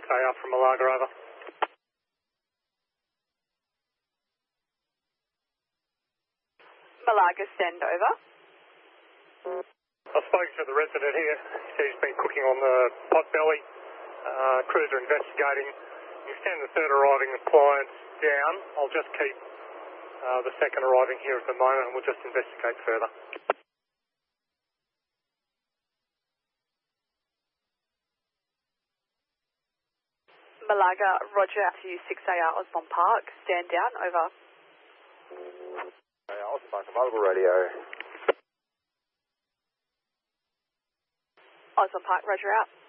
6AR from Malaga, over. Malaga, send over. I've spoken to the resident here. He said he's been cooking on the pot belly. Crews are investigating. You stand the third arriving appliance down. I'll just keep the second arriving here at the moment and we'll just investigate further. Malaga, roger, to you 6AR Osborne Park, stand down, over. Osborne Park, available radio. Osborne Park, roger out.